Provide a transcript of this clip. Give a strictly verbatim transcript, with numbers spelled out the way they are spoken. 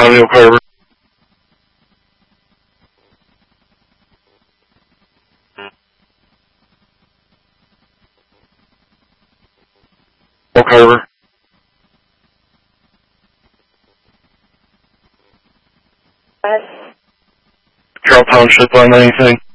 County, Oak Harbor. Oak Harbor. Yes. Carroll Township on anything?